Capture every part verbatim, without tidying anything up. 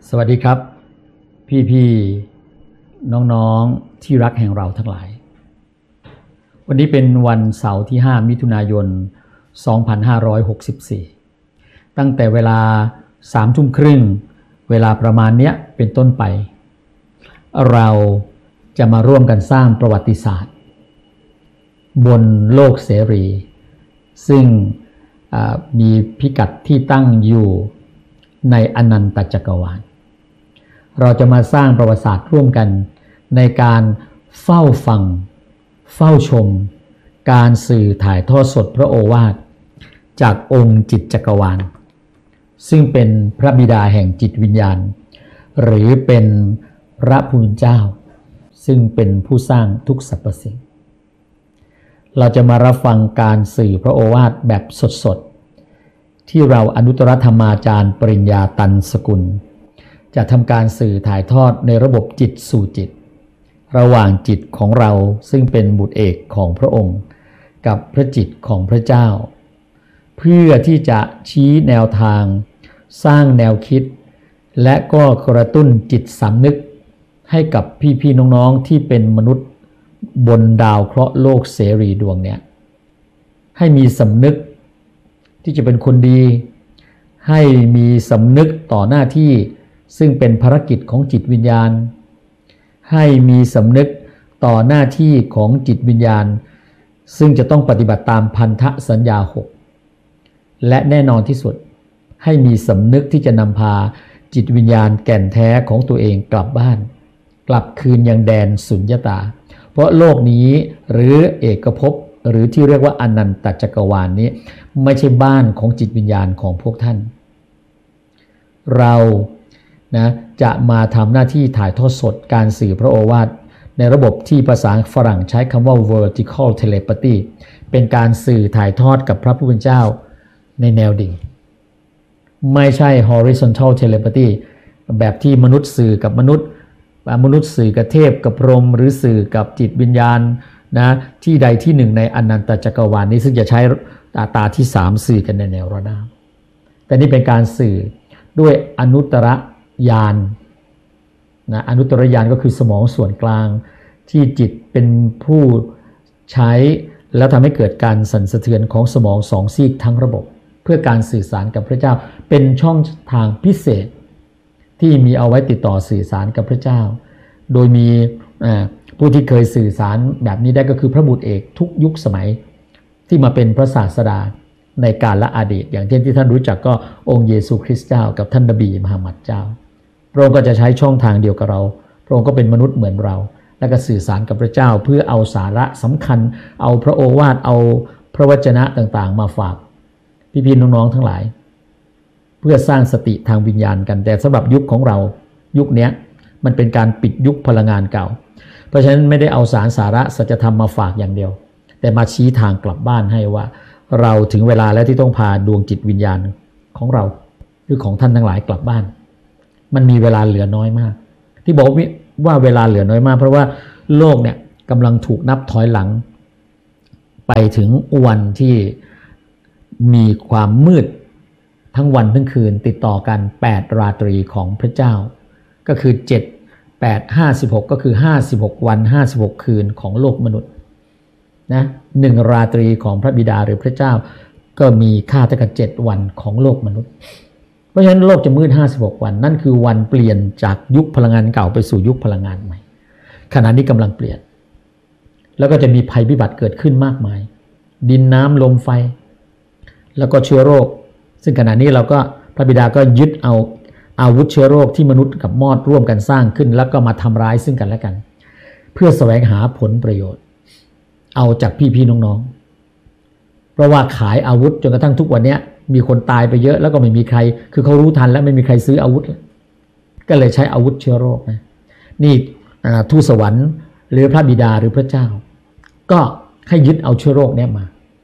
สวัสดีครับพี่ๆน้องๆที่รักแห่งเราทั้งหลายวันนี้เป็นวันเสาร์ที่ห้ามิถุนายนสองพันห้าร้อยหกสิบสี่ตั้งแต่เวลาสามทุ่มครึ่งเวลาประมาณเนี้ยเป็นต้นไปเราจะมาร่วมกันสร้างประวัติศาสตร์บนโลกเสรีซึ่งมีพิกัดที่ตั้งอยู่ในอนันตจักรวาลเราจะมาสร้างประวัติศาสตร์ร่วมกันในการเฝ้าฟังเฝ้าชมการสื่อถ่ายทอดสดพระโอวาทจากองค์จิตจักรวาลซึ่งเป็นพระบิดาแห่งจิตวิญญาณหรือเป็นพระผู้เป็นเจ้าซึ่งเป็นผู้สร้างทุกสรรพสิ่งเราจะมารับฟังการสื่อพระโอวาทแบบสดๆที่เราอนุตตรธรรมาจารย์ปริญญาตันสกุลจะทำการสื่อถ่ายทอดในระบบจิตสู่จิตระหว่างจิตของเราซึ่งเป็นบุตรเอกของพระองค์กับพระจิตของพระเจ้าเพื่อที่จะชี้แนวทางสร้างแนวคิดและก็กระตุ้นจิตสำนึกให้กับพี่ๆน้องๆที่เป็นมนุษย์บนดาวเคราะห์โลกเสรีดวงเนี้ยให้มีสำนึกที่จะเป็นคนดีให้มีสำนึกต่อหน้าที่ซึ่งเป็นภารกิจของจิตวิญญาณให้มีสำนึกต่อหน้าที่ของจิตวิญญาณซึ่งจะต้องปฏิบัติตามพันธสัญญาหกและแน่นอนที่สุดให้มีสำนึกที่จะนำพาจิตวิญญาณแก่นแท้ของตัวเองกลับบ้านกลับคืนยังแดนสุญญตาเพราะโลกนี้หรือเอกภพหรือที่เรียกว่าอนันตจักรวาล นี้ไม่ใช่บ้านของจิตวิญญาณของพวกท่านเรานะจะมาทำหน้าที่ถ่ายทอดสดการสื่อพระโอวาทในระบบที่ภาษาฝรั่งใช้คำว่า vertical telepathy เป็นการสื่อถ่ายทอดกับพระผู้เป็นเจ้าในแนวดิ่งไม่ใช่ horizontal telepathy แบบที่มนุษย์สื่อกับมนุษย์มนุษย์สื่อกับเทพกับพรหมหรือสื่อกับจิตวิญญาณนะที่ใดที่หนึ่งในอนันตจักรวาลนี้ซึ่งจะใช้ตาตาที่สามสื่อกันในแนวระนาบแต่นี่เป็นการสื่อด้วยอนุตตรญาณนะอนุตตรญาณก็คือสมองส่วนกลางที่จิตเป็นผู้ใช้แล้วทำให้เกิดการสั่นสะเทือนของสมองสองซีกทั้งระบบเพื่อการสื่อสารกับพระเจ้าเป็นช่องทางพิเศษที่มีเอาไว้ติดต่อสื่อสารกับพระเจ้าโดยมีผู้ที่เคยสื่อสารแบบนี้ได้ก็คือพระบุตรเอกทุกยุคสมัยที่มาเป็นพระศาสดาในกาลอดีตอย่างเช่นที่ท่านรู้จักก็องค์เยซูคริสต์เจ้ากับท่านนบีมุฮัมมัดเจ้าพระองค์ก็จะใช้ช่องทางเดียวกับเราพระองค์ก็เป็นมนุษย์เหมือนเราและก็สื่อสารกับพระเจ้าเพื่อเอาสาระสำคัญเอาพระโอวาทเอาพระวจนะต่างๆมาฝากพี่ๆน้องๆทั้งหลายเพื่อสร้างสติทางวิญญาณกันแต่สำหรับยุคของเรายุคนี้มันเป็นการปิดยุคพลังงานเก่าเพราะฉะนั้นไม่ได้เอาสารสาระสัจธรรมมาฝากอย่างเดียวแต่มาชี้ทางกลับบ้านให้ว่าเราถึงเวลาแล้วที่ต้องพาดวงจิตวิญญาณของเราหรือของท่านทั้งหลายกลับบ้านมันมีเวลาเหลือน้อยมากที่บอกว่าเวลาเหลือน้อยมากเพราะว่าโลกเนี่ยกำลังถูกนับถอยหลังไปถึงวันที่มีความมืดทั้งวันทั้งคืนติดต่อกันแปดราตรีของพระเจ้าก็คือเจ็ด แปด ห้าสิบหกก็คือห้าสิบหกวันห้าสิบหกคืนของโลกมนุษย์นะหนึ่งราตรีของพระบิดาหรือพระเจ้าก็มีค่าเท่ากับเจ็ดวันของโลกมนุษย์เพราะฉะนั้นโลกจะมืดห้าสิบหกวันนั่นคือวันเปลี่ยนจากยุคพลังงานเก่าไปสู่ยุคพลังงานใหม่ขณะนี้กำลังเปลี่ยนแล้วก็จะมีภัยพิบัติเกิดขึ้นมากมายดินน้ำลมไฟแล้วก็เชื้อโรคซึ่งขณะนี้เราก็พระบิดาก็ยึดเอาอาวุธเชื้อโรคที่มนุษย์กับมอดร่วมกันสร้างขึ้นแล้วก็มาทำร้ายซึ่งกันและกันเพื่อแสวงหาผลประโยชน์เอาจากพี่ๆน้องๆเพราะว่าขายอาวุธจนกระทั่งทุกวันนี้มีคนตายไปเยอะแล้วก็ไม่มีใครคือเขารู้ทันแล้วไม่มีใครซื้ออาวุธก็เลยใช้อาวุธเชื้อโรคนะนี่ทูตสวรรค์หรือพระบิดาหรือพระเจ้าก็ให้ยึดเอาเชื้อโรคนี้มา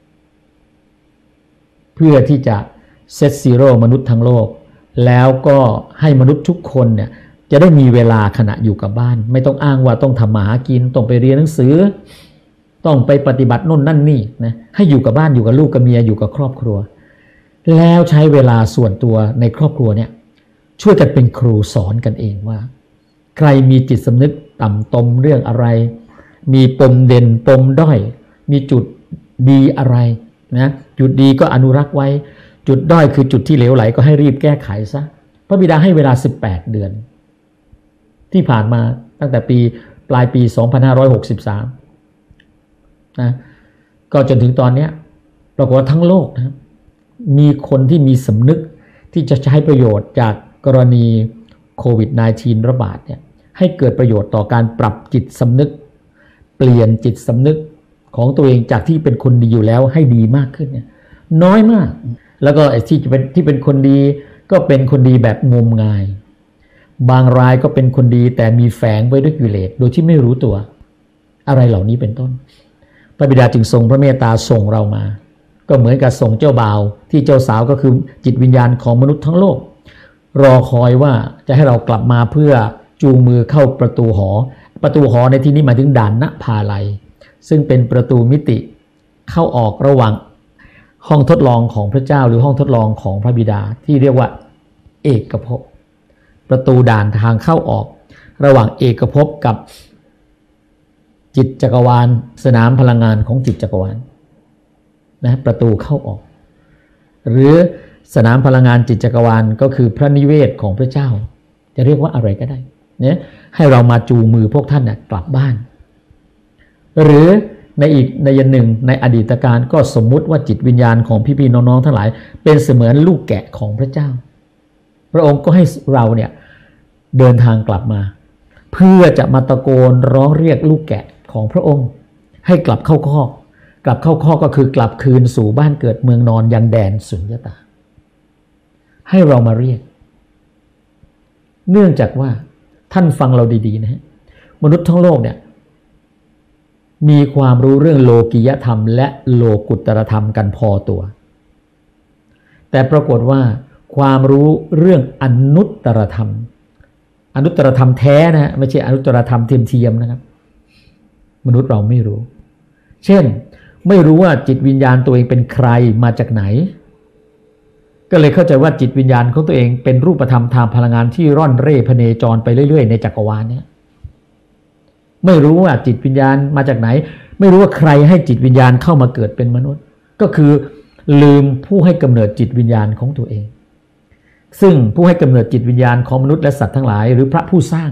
เพื่อที่จะเซตซีโร่มนุษย์ทั้งโลกแล้วก็ให้มนุษย์ทุกคนเนี่ยจะได้มีเวลาขณะอยู่กับบ้านไม่ต้องอ้างว่าต้องทำมาหากินต้องไปเรียนหนังสือต้องไปปฏิบัติโน่นนั่นนี่นะให้อยู่กับบ้านอยู่กับลูกกับเมียอยู่กับครอบครัวแล้วใช้เวลาส่วนตัวในครอบครัวเนี่ยช่วยกันเป็นครูสอนกันเองว่าใครมีจิตสำนึกต่ำตมเรื่องอะไรมีปมเด่นปมด้อยมีจุดดีอะไรนะจุดดีก็อนุรักษ์ไว้จุดด้อยคือจุดที่เหลวไหลก็ให้รีบแก้ไขซะพระบิดาให้เวลาสิบแปดเดือนที่ผ่านมาตั้งแต่ปีปลายปีสองพันห้าร้อยหกสิบสามนะก็จนถึงตอนนี้ปรากฏว่าทั้งโลกนะมีคนที่มีสำนึกที่จะใช้ประโยชน์จากกรณีโควิด สิบเก้า ระบาดเนี่ยให้เกิดประโยชน์ต่อการปรับจิตสำนึกเปลี่ยนจิตสำนึกของตัวเองจากที่เป็นคนดีอยู่แล้วให้ดีมากขึ้นเนี่ยน้อยมากแล้วก็ไอ้ที่จะเป็นที่เป็นคนดีก็เป็นคนดีแบบงมงายบางรายก็เป็นคนดีแต่มีแฝงไว้ด้วยกิเลสโดยที่ไม่รู้ตัวอะไรเหล่านี้เป็นต้นพระบิดาจึงทรงพระเมตตาส่งเรามาก็เหมือนกับส่งเจ้าบ่าวที่เจ้าสาวก็คือจิตวิญญาณของมนุษย์ทั้งโลกรอคอยว่าจะให้เรากลับมาเพื่อจูงมือเข้าประตูหอประตูหอในที่นี้หมายถึงด่านณภาลัยซึ่งเป็นประตูมิติเข้าออกระหว่างห้องทดลองของพระเจ้าหรือห้องทดลองของพระบิดาที่เรียกว่าเอกภพประตูด่านทางเข้าออกระหว่างเอกภพกับจิตจักรวาลสนามพลังงานของจิตจักรวาลนะประตูเข้าออกหรือสนามพลังงานจิตจักรวาลก็คือพระนิเวศของพระเจ้าจะเรียกว่าอะไรก็ได้เนี่ยให้เรามาจูงมือพวกท่านเนี่ยกลับบ้านหรือในอีกในยันหนึ่งในอดีตการก็สมมุติว่าจิตวิญญาณของพี่ๆน้องๆทั้งหลายเป็นเสมือนลูกแกะของพระเจ้าพระองค์ก็ให้เราเนี่ยเดินทางกลับมาเพื่อจะมาตะโกนร้องเรียกลูกแกะของพระองค์ให้กลับเข้าคอกกลับเข้าคอกก็คือกลับคืนสู่บ้านเกิดเมืองนอนยังแดนสุญญตาให้เรามาเรียกเนื่องจากว่าท่านฟังเราดีๆนะฮะมนุษย์ทั้งโลกเนี่ยมีความรู้เรื่องโลกิยธรรมและโลกุตตรธรรมกันพอตัวแต่ปรากฏว่าความรู้เรื่องอนุตตรธรรมอนุตตรธรรมแท้นะฮะไม่ใช่อนุตตรธรรมเทียมๆนะครับมนุษย์เราไม่รู้เช่นไม่รู้ว่าจิตวิญญาณตัวเองเป็นใครมาจากไหนก็เลยเข้าใจว่าจิตวิญญาณของตัวเองเป็นรูปธรรมทางพลังงานที่ร่อนเร่พเนจรไปเรื่อยๆในจักรวาลเนี่ยไม่รู้ว่าจิตวิญญาณมาจากไหนไม่รู้ว่าใครให้จิตวิญญาณเข้ามาเกิดเป็นมนุษย์ก็คือลืมผู้ให้กำเนิดจิตวิญญาณของตัวเองซึ่งผู้ให้กำเนิดจิตวิญญาณของมนุษย์และสัตว์ทั้งหลายหรือพระผู้สร้าง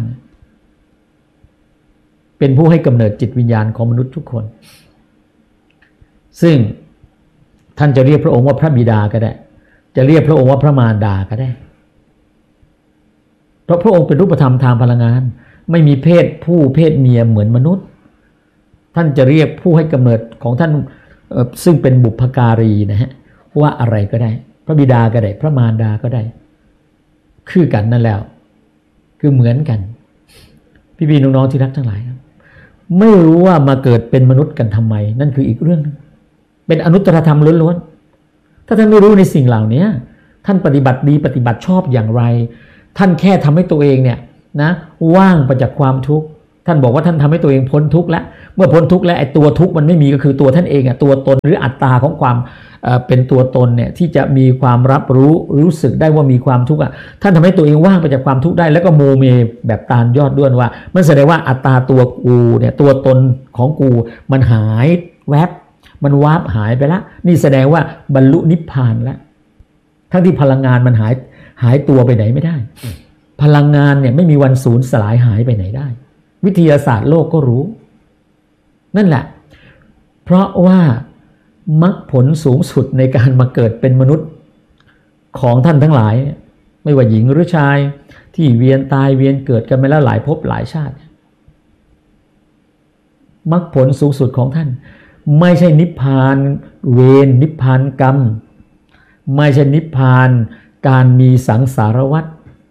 เป็นผู้ให้กำเนิดจิตวิญญาณของมนุษย์ทุกคนซึ่งท่านจะเรียกพระองค์ว่าพระบิดาก็ได้จะเรียกพระองค์ว่าพระมารดาก็ได้เพราะพระองค์เป็นรูปธรรมทางพลังงานไม่มีเพศผู้เพศเมียเหมือนมนุษย์ท่านจะเรียกผู้ให้กำเนิดของท่านซึ่งเป็นบุพการีนะฮะว่าอะไรก็ได้พระบิดาก็ได้พระมารดาก็ได้คือกันนั่นแล้วคือเหมือนกันพี่ๆน้องๆที่รักทั้งหลายไม่รู้ว่ามาเกิดเป็นมนุษย์กันทำไมนั่นคืออีกเรื่องนึงเป็นอนุตตรธรรมล้วนๆถ้าท่านไม่รู้ในสิ่งเหล่านี้ท่านปฏิบัติดีปฏิบัติชอบอย่างไรท่านแค่ทำให้ตัวเองเนี่ยนะว่างไปจากความทุกข์ท่านบอกว่าท่านทำให้ตัวเองพ้นทุกข์แล้วเมื่อพ้นทุกข์แล้วไอ้ตัวทุกข์มันไม่มีก็คือตัวท่านเองอ่ะตัวตนหรืออัตตาของความเอ่อเป็นตัวตนเนี่ยที่จะมีความรับรู้รู้สึกได้ว่ามีความทุกข์อ่ะท่านทำให้ตัวเองว่างไปจากความทุกข์ได้แล้วก็โมเมแบบตาลยอดด้วนว่ามันแสดงว่าอัตตาตัวกูเนี่ยตัวตนของกูมันหายแวบมันวาบหายไปละนี่แสดงว่าบรรลุนิพพานแล้วทั้งที่พลังงานมันหายหายตัวไปไหนไม่ได้พลังงานเนี่ยไม่มีวันสูญสลายหายไปไหนได้วิทยาศาสตร์โลกก็รู้นั่นแหละเพราะว่ามรรคผลสูงสุดในการมาเกิดเป็นมนุษย์ของท่านทั้งหลายไม่ว่าหญิงหรือชายที่เวียนตายเวียนเกิดกันมาแล้วหลายภพหลายชาติมรรคผลสูงสุดของท่านไม่ใช่นิพพานเวรนิพพานกรรมไม่ใช่นิพพานการมีสังสารวัฏ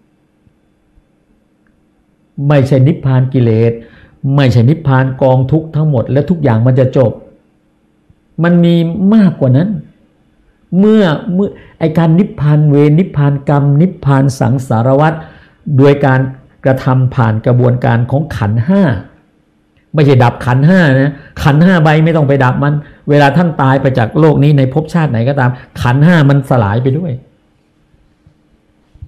ไม่ใช่นิพพานกิเลสไม่ใช่นิพพานกองทุกข์ทั้งหมดและทุกอย่างมันจะจบมันมีมากกว่านั้นเมื่อเมื่อไอการนิพพานเวรนิพพานกรรมนิพพานสังสารวัฏโดยการกระทำผ่านกระบวนการของขันธ์ห้าไม่ใช่ดับขันธ์ห้านะขันธ์ห้าใบไม่ต้องไปดับมันเวลาท่านตายไปจากโลกนี้ในภพชาติไหนก็ตามขันธ์ห้ามันสลายไปด้วย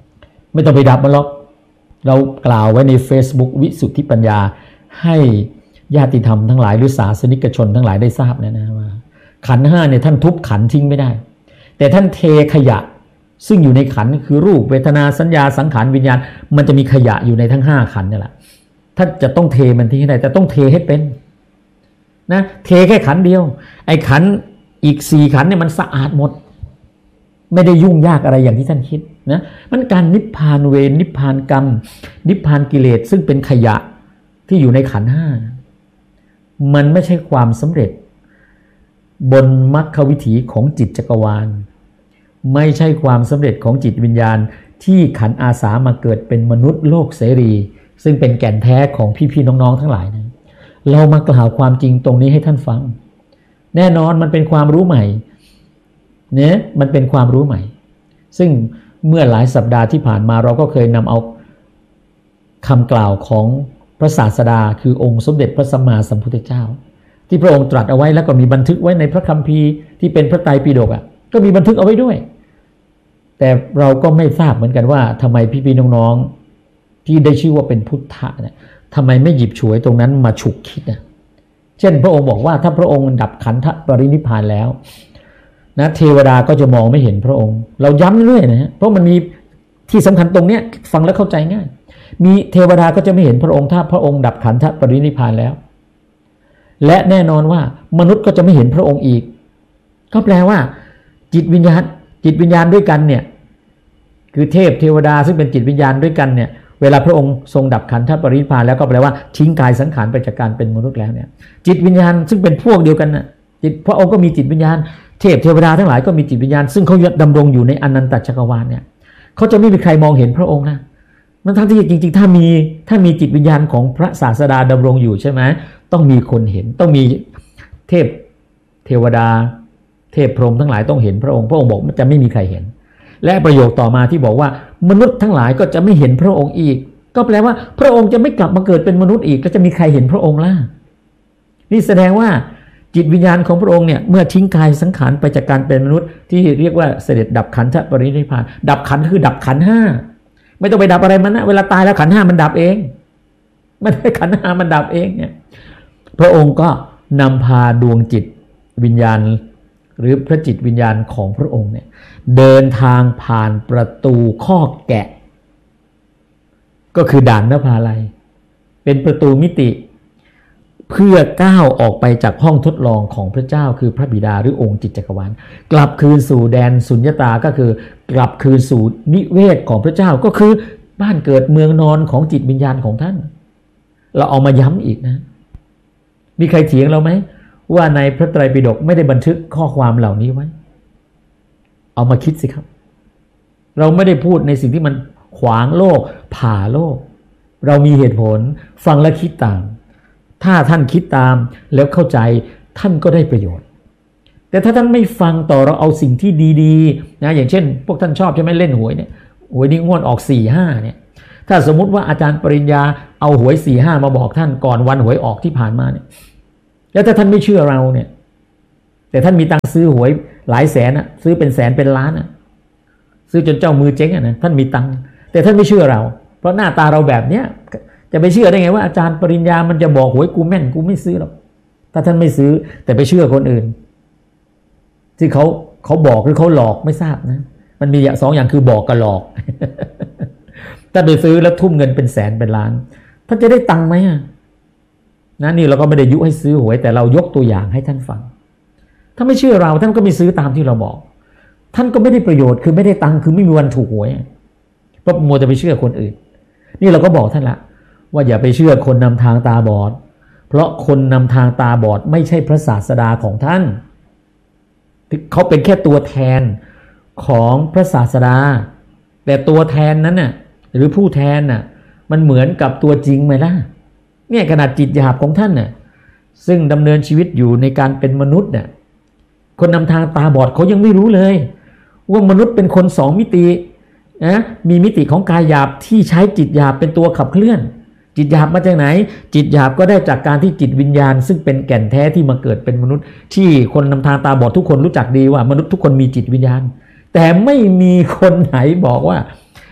ไม่ต้องไปดับมันหรอกเรากล่าวไว้ใน Facebook วิสุทธิปัญญาให้ญาติธรรมทั้งหลายหรือศาสนิกชนทั้งหลายได้ทราบนะนะว่าขันธ์ห้าเนี่ยท่านทุบขันธ์ทิ้งไม่ได้แต่ท่านเทขยะซึ่งอยู่ในขันธ์คือรูปเวทนาสัญญาสังขารวิญญาณมันจะมีขยะอยู่ในทั้งห้าขันธ์นี่แหละท่านจะต้องเทมันทิ้งให้ได้แต่ต้องเทให้เป็นนะเทแค่ขันธ์เดียวไอ้ขันธ์อีกสี่ขันธ์เนี่ยมันสะอาดหมดไม่ได้ยุ่งยากอะไรอย่างที่ท่านคิดนะมันการนิพพานเวรนิพพานกรรมนิพพานกิเลสซึ่งเป็นขยะที่อยู่ในขันธ์ห้ามันไม่ใช่ความสำเร็จบนมรรควิถีของจิตจักรวาลไม่ใช่ความสำเร็จของจิตวิญญาณที่ขันอาสามาเกิดเป็นมนุษย์โลกเสรีซึ่งเป็นแก่นแท้ของพี่ๆน้องๆทั้งหลายนะเรามากล่าวความจริงตรงนี้ให้ท่านฟังแน่นอนมันเป็นความรู้ใหม่เนี่ยมันเป็นความรู้ใหม่ซึ่งเมื่อหลายสัปดาห์ที่ผ่านมาเราก็เคยนำเอาคำกล่าวของพระศาสดาคือองค์สมเด็จพระสัมมาสัมพุทธเจ้าที่พระองค์ตรัสเอาไว้แล้วก็มีบันทึกไว้ในพระคัมภีร์ที่เป็นพระไตรปิฎกอ่ะก็มีบันทึกเอาไว้ด้วยแต่เราก็ไม่ทราบเหมือนกันว่าทำไมพี่ๆน้องๆที่ได้ชื่อว่าเป็นพุทธะเนี่ยทำไมไม่หยิบฉวยตรงนั้นมาฉุกคิดนะเช่นพระองค์บอกว่าถ้าพระองค์ดับขันธปรินิพพานแล้วนะเทวดาก็จะมองไม่เห็นพระองค์เราย้ำเรื่อยนะฮะเพราะมันมีที่สำคัญตรงเนี้ยฟังแล้วเข้าใจง่ายมีเทวดาก็จะไม่เห็นพระองค์ถ้าพระองค์ดับขันธปรินิพพานแล้วและแน่นอนว่ามนุษย์ก็จะไม่เห็นพระองค์อีกก็แปลว่าจิตวิญญาณจิตวิญญาณด้วยกันเนี่ยคือเทพเทวดาซึ่งเป็นจิตวิญญาณด้วยกันเนี่ยเวลาพระองค์ทรงดับขันธปรินิพพานแล้วก็แปลว่าทิ้งกายสังขารไปจากการเป็นมนุษย์แล้วเนี่ยจิตวิญญาณซึ่งเป็นพวกเดียวกันน่ะจิตพระองค์ก็มีจิตวิญญาณเทพเทวดาทั้งหลายก็มีจิตวิญญาณซึ่งเขาดำรงอยู่ในอนันตจักรวาลเนี่ยเขาจะไม่มีใครมองเห็นพระองค์นะมันทั้งที่จริงๆถ้ามีถ้ามีจิตวิญญาณของพระศาสดาดำรงอยู่ใช่ไหมต้องมีคนเห็นต้องมีเทพเทวดาเทพพรหมทั้งหลายต้องเห็นพระองค์พระองค์บอกมันจะไม่มีใครเห็นและประโยคต่อมาที่บอกว่ามนุษย์ทั้งหลายก็จะไม่เห็นพระองค์อีกก็แปลว่าพระองค์จะไม่กลับมาเกิดเป็นมนุษย์อีกแล้วจะมีใครเห็นพระองค์ล่ะนี่แสดงว่าจิตวิญญาณของพระองค์เนี่ยเมื่อทิ้งกายสังขารไปจากการเป็นมนุษย์ที่เรียกว่าเสด็จดับขันธปรินิพพานดับขันธ์คือดับขันธ์ห้าไม่ต้องไปดับอะไรมันนะเวลาตายแล้วขันธ์ห้ามันดับเองไม่ได้ขันธ์ห้ามันดับเองเนี่ยพระองค์ก็นำพาดวงจิตวิญญาณหรือพระจิตวิญญาณของพระองค์เนี่ยเดินทางผ่านประตูข้อแกะก็คือด่านนภาลัยเป็นประตูมิติเพื่อก้าวออกไปจากห้องทดลองของพระเจ้าคือพระบิดาหรือองค์จิตจักรวาลกลับคืนสู่แดนสุญญตาก็คือกลับคืนสู่นิเวศของพระเจ้าก็คือบ้านเกิดเมืองนอนของจิตวิญญาณของท่านเราเอามาย้ำอีกนะมีใครเถียงเราไหมว่าในพระไตรปิฎกไม่ได้บันทึกข้อความเหล่านี้ไว้เอามาคิดสิครับเราไม่ได้พูดในสิ่งที่มันขวางโลกผ่าโลกเรามีเหตุผลฟังและคิดตามถ้าท่านคิดตามแล้วเข้าใจท่านก็ได้ประโยชน์แต่ถ้าท่านไม่ฟังต่อเราเอาสิ่งที่ดีๆนะอย่างเช่นพวกท่านชอบใช่ไหมเล่นหวยเนี่ยหวยนี่งวดออก สี่ห้า เนี่ยถ้าสมมุติว่าอาจารย์ปริญญาเอาหวย สี่ห้า มาบอกท่านก่อนวันหวยออกที่ผ่านมาเนี่ยแล้วถ้าท่านไม่เชื่อเราเนี่ยแต่ท่านมีตังค์ซื้อหวยหลายแสนอ่ะซื้อเป็นแสนเป็นล้านอ่ะซื้อจนเจ้ามือเจ๊งอ่ะนะท่านมีตังค์แต่ท่านไม่เชื่อเราเพราะหน้าตาเราแบบเนี้ยจะไปเชื่อได้ไงว่าอาจารย์ปริญญามันจะบอกหวยกูแม่นกูไม่ซื้อหรอกถ้าท่านไม่ซื้อแต่ไปเชื่อคนอื่นที่เขาเขาบอกหรือเขาหลอกไม่ทราบนะมันมีอย่างสองอย่างคือบอกกับหลอกถ้าไปซื้อแล้วทุ่มเงินเป็นแสนเป็นล้านท่านจะได้ตังค์ไหมอ่ะนะนี่เราก็ไม่ได้ยุให้ซื้อหวยแต่เรายกตัวอย่างให้ท่านฟังถ้าไม่เชื่อเราท่านก็ไม่ซื้อตามที่เราบอกท่านก็ไม่ได้ประโยชน์คือไม่ได้ตังค์คือไม่มีวันถูกหวยเพราะมัวแต่ไปเชื่อคนอื่นนี่เราก็บอกท่านละว่าอย่าไปเชื่อคนนำทางตาบอดเพราะคนนำทางตาบอดไม่ใช่พระศาสดาของท่านเขาเป็นแค่ตัวแทนของพระศาสดาแต่ตัวแทนนั้นน่ะหรือผู้แทนน่ะมันเหมือนกับตัวจริงไหมล่ะเนี่ยขนาดจิตหยาบของท่านน่ะซึ่งดำเนินชีวิตอยู่ในการเป็นมนุษย์น่ะคนนำทางตาบอดเขายังไม่รู้เลยว่ามนุษย์เป็นคนสองมิตินะมีมิติของกายหยาบที่ใช้จิตหยาบเป็นตัวขับเคลื่อนจิตหยาบมาจากไหนจิตหยาบก็ได้จากการที่จิตวิญญาณซึ่งเป็นแก่นแท้ที่มาเกิดเป็นมนุษย์ที่คนนำทางตาบอดทุกคนรู้จักดีว่ามนุษย์ทุกคนมีจิตวิญญาณแต่ไม่มีคนไหนบอกว่า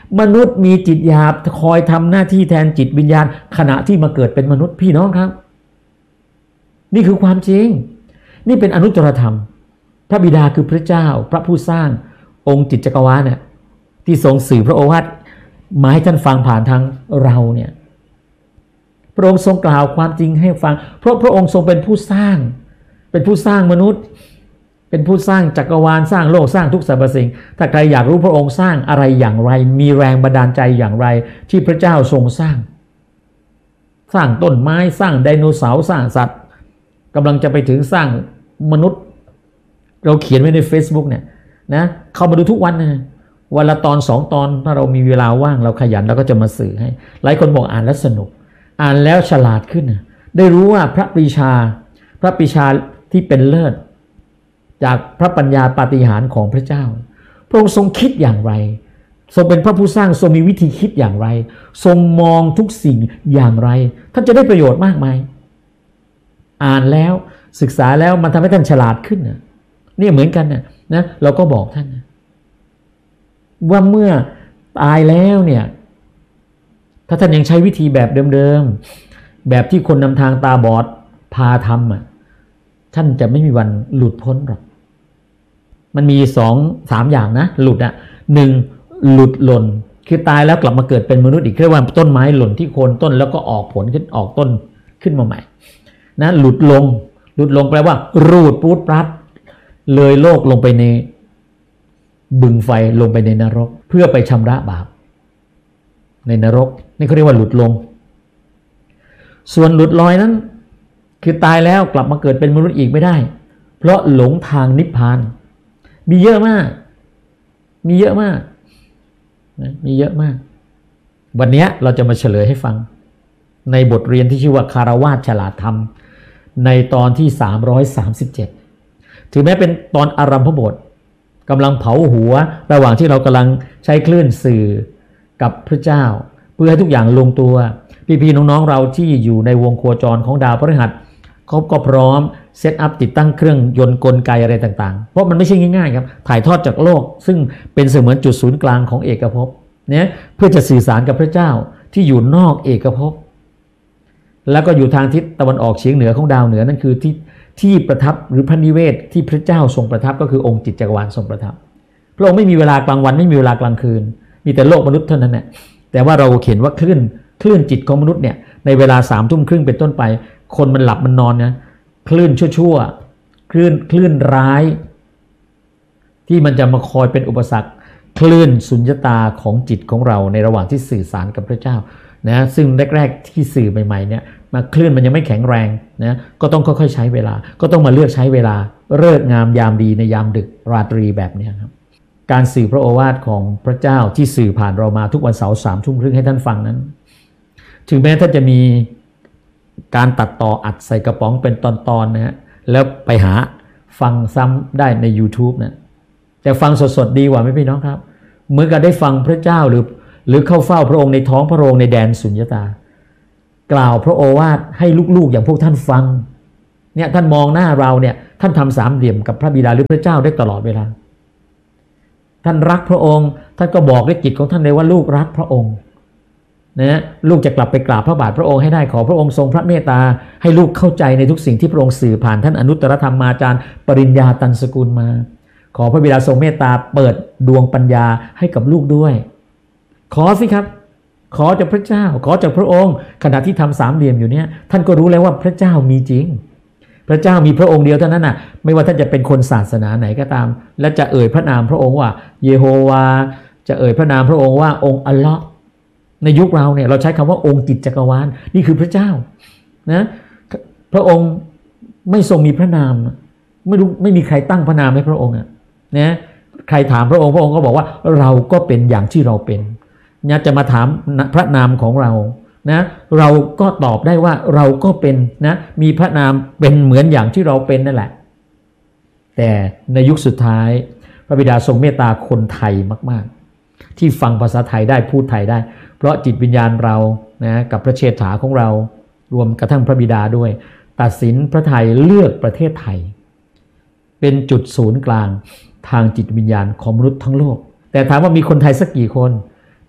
มนุษย์มีจิตหยาบคอยทำหน้าที่แทนจิตวิญญาณขณะที่มาเกิดเป็นมนุษย์พี่น้องครับนี่คือความจริงนี่เป็นอนุตตรธรรมพระบิดาคือพระเจ้าพระผู้สร้างองค์จิตจักรวาลเนี่ยที่ทรงสื่อพระโอวาทมาให้ท่านฟังผ่านทางเราเนี่ยพระองค์ทรงกล่าวความจริงให้ฟังเพราะพระองค์ทรงเป็นผู้สร้างเป็นผู้สร้างมนุษย์เป็นผู้สร้างจักรวาลสร้างโลกสร้างทุกสรรพสิ่งถ้าใครอยากรู้พระองค์สร้างอะไรอย่างไรมีแรงบันดาลใจอย่างไรที่พระเจ้าทรงสร้างสร้างต้นไม้สร้างไดโนเสาร์สร้างสัตว์กำลังจะไปถึงสร้างมนุษย์เราเขียนไว้ใน Facebook เนี่ยนะเข้ามาดูทุกวันนะวันละตอนสองตอนถ้าเรามีเวลาว่างเราขยันเราก็จะมาสื่อให้หลายคนบอกอ่านแล้วสนุกอ่านแล้วฉลาดขึ้นได้รู้ว่าพระปรีชาพระปรีชาที่เป็นเลิศจากพระปัญญาปาฏิหาริย์ของพระเจ้าพระองค์ทรงคิดอย่างไรทรงเป็นพระผู้สร้างทรงมีวิธีคิดอย่างไรทรงมองทุกสิ่งอย่างไรท่านจะได้ประโยชน์มากมายอ่านแล้วศึกษาแล้วมันทำให้ท่านฉลาดขึ้นนี่เหมือนกันนะนะเราก็บอกท่านนะว่าเมื่อตายแล้วเนี่ยถ้าท่านยังใช้วิธีแบบเดิมๆแบบที่คนนำทางตาบอดพาทำอ่ะท่านจะไม่มีวันหลุดพ้นหรอกมันมีสองสามอย่างนะหลุดอ่ะหนึ่งหลุดหล่นคือตายแล้วกลับมาเกิดเป็นมนุษย์อีกเรียกว่าต้นไม้หล่นที่โคนต้นแล้วก็ออกผลขึ้นออกต้นขึ้นมาใหม่นะหลุดลงหลุดลงแปลว่ารูดปูดปลัดเลยโลกลงไปในบึงไฟลงไปในนรกเพื่อไปชำระบาปในนรกนี่เขาเรียกว่าหลุดลงส่วนหลุดลอยนั้นคือตายแล้วกลับมาเกิดเป็นมนุษย์อีกไม่ได้เพราะหลงทางนิพพานมีเยอะมากมีเยอะมากนะมีเยอะมากวันนี้เราจะมาเฉลยให้ฟังในบทเรียนที่ชื่อว่าคารวาสฉลาดธรรมในตอนที่สามร้อยสามสิบเจ็ดถึงแม้เป็นตอนอารัมภบทกำลังเผาหัวระหว่างที่เรากำลังใช้คลื่นสื่อกับพระเจ้าเพื่อให้ทุกอย่างลงตัวพี่ๆน้องๆเราที่อยู่ในวงโคจรของดาวพฤหัสเขาก็พร้อมเซตอัพติดตั้งเครื่องยนต์กลไกอะไรต่างๆเพราะมันไม่ใช่ง่ายๆครับถ่ายทอดจากโลกซึ่งเป็นเสมือนจุดศูนย์กลางของเอกภพเนี่ยเพื่อจะสื่อสารกับพระเจ้าที่อยู่นอกเอกภพแล้วก็อยู่ทางทิศตะวันออกเฉียงเหนือของดาวเหนือนั่นคือที่ที่ประทับหรือพระนิเวศที่พระเจ้าทรงประทับก็คือองค์จิตจักรวาลทรงประทับพระองค์ไม่มีเวลากลางวันไม่มีเวลากลางคืนมีแต่โลกมนุษย์เท่านั้นแหละแต่ว่าเราเขียนว่าคลื่นคลื่นจิตของมนุษย์เนี่ยในเวลาสามทุ่มครึ่งเป็นต้นไปคนมันหลับมันนอนนะคลื่นชั่วๆคลื่นคลื่นร้ายที่มันจะมาคอยเป็นอุปสรรคคลื่นสุญญตาของจิตของเราในระหว่างที่สื่อสารกับพระเจ้านะซึ่งแรกๆที่สื่อใหม่ๆเนี่ยมาคลื่นมันยังไม่แข็งแรงนะก็ต้องค่อยๆใช้เวลาก็ต้องมาเลือกใช้เวลาฤกษ์งามยามดีในยามดึกราตรีแบบนี้ครับการสื่อพระโอวาทของพระเจ้าที่สื่อผ่านเรามาทุกวันเสาร์สามทุ่มครึ่งให้ท่านฟังนั้นถึงแม้ท่านจะมีการตัดต่ออัดใส่กระป๋องเป็นตอนๆนะฮะแล้วไปหาฟังซ้ำได้ใน YouTube นะแต่ฟังสดๆดีกว่าไหมพี่น้องครับเหมือนกับได้ฟังพระเจ้าหรือหรือเข้าเฝ้าพระองค์ในท้องพระโรงในแดนสุญญตากล่าวพระโอวาทให้ลูกๆอย่างพวกท่านฟังเนี่ยท่านมองหน้าเราเนี่ยท่านทำสามเหลี่ยมกับพระบิดาหรือพระเจ้าได้ตลอดเวลาท่านรักพระองค์ท่านก็บอกด้วยจิตของท่านเลยว่าลูกรักพระองค์นะลูกจะกลับไปกราบพระบาทพระองค์ให้ได้ขอพระองค์ทรงพระเมตตาให้ลูกเข้าใจในทุกสิ่งที่พระองค์สื่อผ่านท่านอนุตตรธรรมาจารย์ปริญญาตันสกุลมาขอพระบิดาทรงเมตตาเปิดดวงปัญญาให้กับลูกด้วยขอสิครับขอจากพระเจ้าขอจากพระองค์ขณะที่ทำสามเหลี่ยมอยู่เนี่ยท่านก็รู้แล้วว่าพระเจ้ามีจริงพระเจ้ามีพระองค์เดียวเท่านั้นน่ะไม่ว่าท่านจะเป็นคนศาสนาไหนก็ตามและจะเอ่ยพระนามพระองค์ว่าเยโฮวาจะเอ่ยพระนามพระองค์ว่าองค์อัลเลาะห์ในยุคเราเนี่ยเราใช้คำว่าองค์จิตจักรวาลนี่คือพระเจ้านะพระองค์ไม่ทรงมีพระนามไม่รู้ไม่มีใครตั้งพระนามให้พระองค์อ่ะนะใครถามพระองค์พระองค์ก็บอกว่าเราก็เป็นอย่างที่เราเป็นเนี่ยจะมาถามพระนามของเรานะเราก็ตอบได้ว่าเราก็เป็นนะมีพระนามเป็นเหมือนอย่างที่เราเป็นนั่นแหละแต่ในยุคสุดท้ายพระบิดาทรงเมตตาคนไทยมากๆที่ฟังภาษาไทยได้พูดไทยได้เพราะจิตวิญญาณเรานะกับพระเชษฐาของเรารวมกระทั่งพระบิดาด้วยตัดสินพระทัยเลือกประเทศไทยเป็นจุดศูนย์กลางทางจิตวิญญาณของมนุษย์ทั้งโลกแต่ถามว่ามีคนไทยสักกี่คน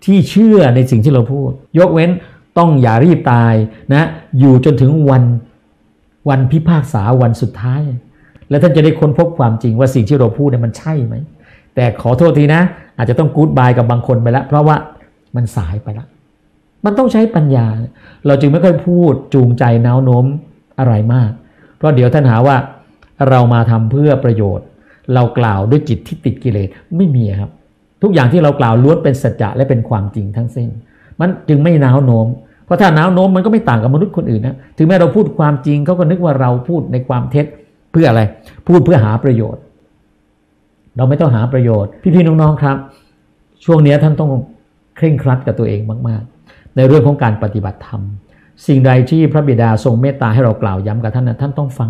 ที่เชื่อในสิ่งที่เราพูดยกเว้นต้องอย่ารีบตายนะอยู่จนถึงวันวันพิพากษาวันสุดท้ายแล้วท่านจะได้ค้นพบความจริงว่าสิ่งที่เราพูดเนี่ยมันใช่ไหมแต่ขอโทษทีนะอาจจะต้องกู๊ดบายกับบางคนไปแล้วเพราะว่ามันสายไปแล้วมันต้องใช้ปัญญาเราจึงไม่ค่อยพูดจูงใจแนวโน้มอะไรมากเพราะเดี๋ยวท่านหาว่าเรามาทำเพื่อประโยชน์เรากล่าวด้วยจิตที่ติดกิเลสไม่มีครับทุกอย่างที่เรากล่าวล้วนเป็นสัจจะและเป็นความจริงทั้งสิ้นมันจึงไม่แนวโน้มเพราะถ้าแนวโน้มมันก็ไม่ต่างกับมนุษย์คนอื่นนะถึงแม้เราพูดความจริงเขาก็นึกว่าเราพูดในความเท็จเพื่ออะไรพูดเพื่อหาประโยชน์เราไม่ต้องหาประโยชน์พี่ๆน้องๆครับช่วงนี้ท่านต้องเคร่งครัดกับตัวเองมากๆในเรื่องของการปฏิบัติธรรมสิ่งใดที่พระบิดาทรงเมตตาให้เรากล่าวย้ำกับท่านนะท่านต้องฟัง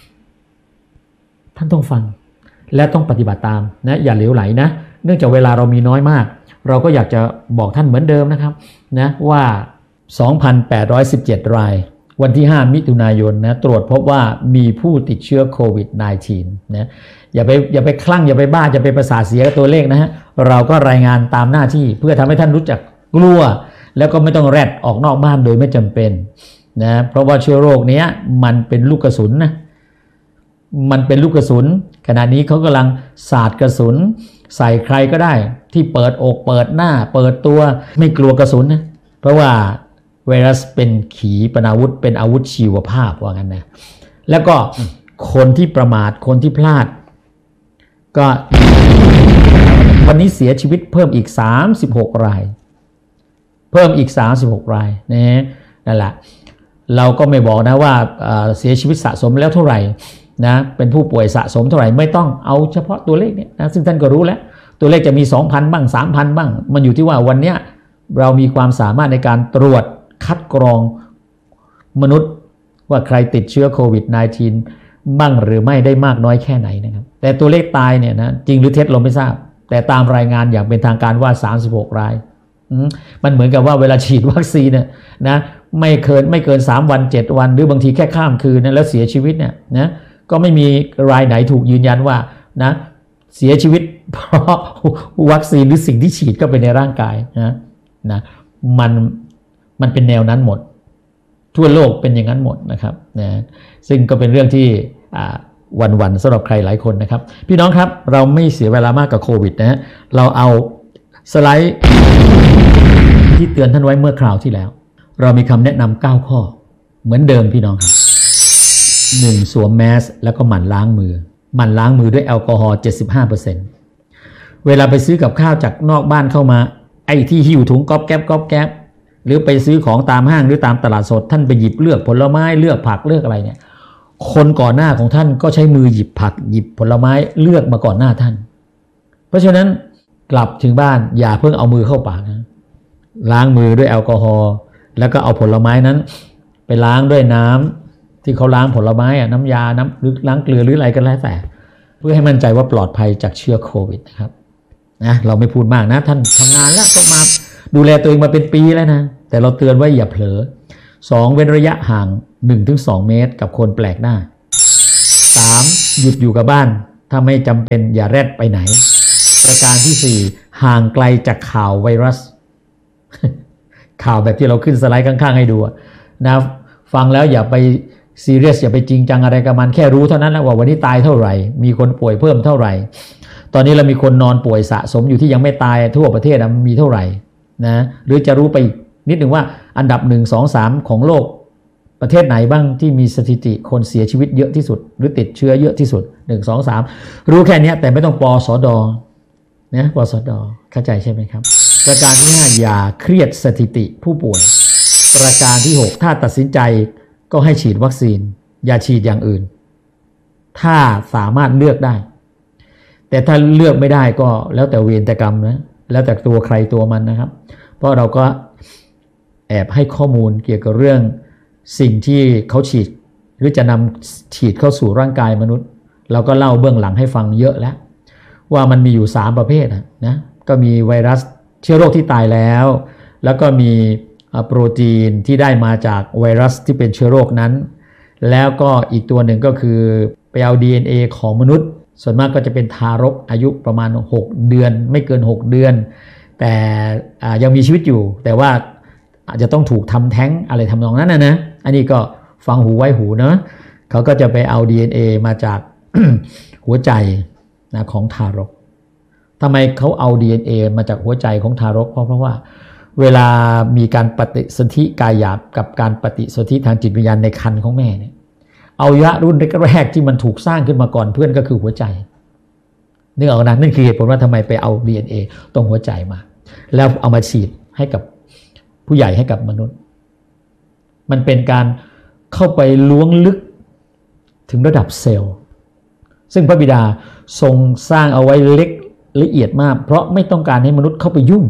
ท่านต้องฟังและต้องปฏิบัติตามนะอย่าเหลวไหลนะเนื่องจากเวลาเรามีน้อยมากเราก็อยากจะบอกท่านเหมือนเดิมนะครับนะว่า สองพันแปดร้อยสิบเจ็ด รายวันที่ห้ามิถุนายนนะตรวจพบว่ามีผู้ติดเชื้อโควิด สิบเก้า นะอย่าไปอย่าไปคลั่งอย่าไปบ้าอย่าไปประสาทเสียกับตัวเลขนะฮะเราก็รายงานตามหน้าที่เพื่อทำให้ท่านรู้จักกลัวแล้วก็ไม่ต้องแรดออกนอกบ้านโดยไม่จำเป็นนะเพราะว่าเชื้อโรคนี้มันเป็นลูกกระสุนนะมันเป็นลูกกระสุนขณะนี้เขากำลังสาดกระสุนใส่ใครก็ได้ที่เปิดอกเปิดหน้าเปิดตัวไม่กลัวกระสุนนะเพราะว่าไวรัสเป็นขีปนาวุธเป็นอาวุธชีวภาพว่างั้นนะแล้วก็คนที่ประมาทคนที่พลาดก็วันนี้เสียชีวิตเพิ่มอีกสามสิบหกรายเพิ่มอีกสามสิบหกรายนะนั่นแหละเราก็ไม่บอกนะว่าเสียชีวิตสะสมแล้วเท่าไหร่นะเป็นผู้ป่วยสะสมเท่าไหร่ไม่ต้องเอาเฉพาะตัวเลขเนี่ยนะซึ่งท่านก็รู้แล้วตัวเลขจะมี สองพัน บ้าง สามพัน บ้างมันอยู่ที่ว่าวันนี้เรามีความสามารถในการตรวจคัดกรองมนุษย์ว่าใครติดเชื้อโควิด สิบเก้า บ้างหรือไม่ได้มากน้อยแค่ไหนนะครับแต่ตัวเลขตายเนี่ยนะจริงหรือเท็จเราไม่ทราบแต่ตามรายงานอย่างเป็นทางการว่าสามสิบหกรายมันเหมือนกับว่าเวลาฉีดวัคซีนเนี่ยนะไม่เกินไม่เกินสามวันเจ็ดวันหรือบางทีแค่ข้ามคืนนะแล้วเสียชีวิตเนี่ยนะก็ไม่มีรายไหนถูกยืนยันว่านะเสียชีวิตเพราะวัคซีนหรือสิ่งที่ฉีดเข้าไปในร่างกายนะนะมันมันเป็นแนวนั้นหมดทั่วโลกเป็นอย่างนั้นหมดนะครับนะซึ่งก็เป็นเรื่องที่วันๆสำหรับใครหลายคนนะครับพี่น้องครับเราไม่เสียเวลามากกับโควิดนะฮะเราเอาสไลด์ที่เตือนท่านไว้เมื่อคราวที่แล้วเรามีคำแนะนำเก้าข้อเหมือนเดิมพี่น้องครับหนึ่งสวมแมสแล้วก็หมั่นล้างมือหมั่นล้างมือด้วยแอลกอฮอล์ เจ็ดสิบห้าเปอร์เซ็นต์ เวลาไปซื้อกับข้าวจากนอกบ้านเข้ามาไอ้ที่หิ้วถุงก๊อบแก๊บก๊อบแก๊บหรือไปซื้อของตามห้างหรือตามตลาดสดท่านไปหยิบเลือกผลไม้เลือกผักเลือกอะไรเนี่ยคนก่อนหน้าของท่านก็ใช้มือหยิบผักหยิบผลไม้เลือกมาก่อนหน้าท่านเพราะฉะนั้นกลับถึงบ้านอย่าเพิ่งเอามือเข้าปากนะล้างมือด้วยแอลกอฮอล์แล้วก็เอาผลไม้นั้นไปล้างด้วยน้ำที่เขาล้างผลไม้อะน้ำยาน้ำหรือล้างเกลือหรืออะไรก็แล้วแต่เพื่อให้มั่นใจว่าปลอดภัยจากเชื้อโควิดนะครับนะเราไม่พูดมากนะท่านทำงานแล้วก็มาดูแลตัวเองมาเป็นปีแล้วนะแต่เราเตือนไว้อย่าเผลอสองเว้นระยะห่าง หนึ่งถึงสอง เมตรกับคนแปลกหน้าสามหยุดอยู่กับบ้านถ้าไม่จำเป็นอย่าแรดไปไหนประการที่สี่ห่างไกลจากข่าวไวรัส ข่าวแบบที่เราขึ้นสไลด์ข้างๆให้ดูนะฟังแล้วอย่าไปซีเรียสอย่าไปจริงจังอะไรกับมันแค่รู้เท่านั้นแหละว่าวันนี้ตายเท่าไหร่มีคนป่วยเพิ่มเท่าไหร่ตอนนี้เรามีคนนอนป่วยสะสมอยู่ที่ยังไม่ตายทั่วประเทศมีเท่าไหร่นะหรือจะรู้ไปอีกนิดหนึ่งว่าอันดับหนึ่ง สอง สามของโลกประเทศไหนบ้างที่มีสถิติคนเสียชีวิตเยอะที่สุดหรือติดเชื้อเยอะที่สุดหนึ่ง สอง สามรู้แค่นี้แต่ไม่ต้องปสดนะปสดเข้าใจใช่ไหมครับประการที่ห้าอย่าเครียดสถิติผู้ป่วยประการที่หกถ้าตัดสินใจก็ให้ฉีดวัคซีนอย่าฉีดอย่างอื่นถ้าสามารถเลือกได้แต่ถ้าเลือกไม่ได้ก็แล้วแต่เวรแต่กรรมนะแล้วแต่ตัวใครตัวมันนะครับเพราะเราก็แอบให้ข้อมูลเกี่ยวกับเรื่องสิ่งที่เขาฉีดหรือจะนำฉีดเข้าสู่ร่างกายมนุษย์เราก็เล่าเบื้องหลังให้ฟังเยอะแล้วว่ามันมีอยู่สามประเภทนะก็มีไวรัสเชื้อโรคที่ตายแล้วแล้วก็มีโปรตีนที่ได้มาจากไวรัสที่เป็นเชื้อโรคนั้นแล้วก็อีกตัวหนึ่งก็คือไปเอา ดี เอ็น เอ ของมนุษย์ส่วนมากก็จะเป็นทารกอายุประมาณหกเดือนไม่เกินหกเดือนแต่ยังมีชีวิตอยู่แต่ว่าอาจจะต้องถูกทำแท้งอะไรทำนองนั้นนะนะอันนี้ก็ฟังหูไว้หูเนาะเขาก็จะไปเอา ดี เอ็น เอ มาจาก หัวใจนะของทารกทำไมเขาเอา ดี เอ็น เอ มาจากหัวใจของทารกเพราะเพราะว่าเวลามีการปฏิสนธิกายหยาบกับการปฏิสนธิทางจิตวิญญาณในครรภ์ของแม่เนี่ยอวัยวะรุ่นแรกๆที่มันถูกสร้างขึ้นมาก่อนเพื่อนก็คือหัวใจนึกออกนะนั่นคือเหตุผลว่าทำไมไปเอา ดี เอ็น เอ ตรงหัวใจมาแล้วเอามาฉีดให้กับผู้ใหญ่ให้กับมนุษย์มันเป็นการเข้าไปล้วงลึกถึงระดับเซลล์ซึ่งพระบิดาทรงสร้างเอาไว้เล็กละเอียดมากเพราะไม่ต้องการให้มนุษย์เข้าไปยุ่ง